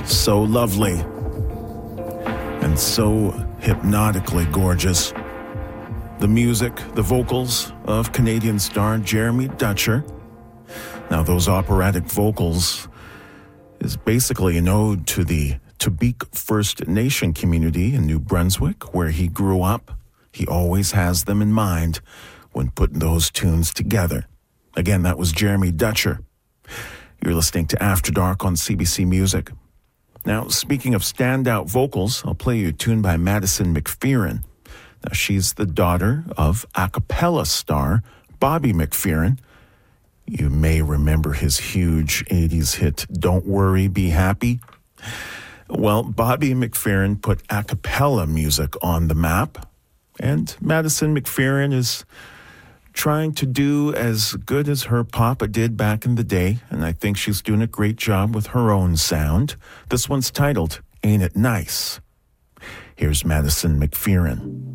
So lovely and so hypnotically gorgeous. The music, the vocals of Canadian star Jeremy Dutcher. Now, those operatic vocals is basically an ode to the Tobique First Nation community in New Brunswick, where he grew up. He always has them in mind when putting those tunes together. Again, that was Jeremy Dutcher. You're listening to After Dark on CBC Music. Now, speaking of standout vocals, I'll play you a tune by Madison McPherson. Now, she's the daughter of a cappella star Bobby McPherson. You may remember his huge 80s hit, Don't Worry, Be Happy. Well, Bobby McPherson put a cappella music on the map, and Madison McPherson is trying to do as good as her papa did back in the day, and I think she's doing a great job with her own sound. This one's titled, Ain't It Nice? Here's Madison McPherson.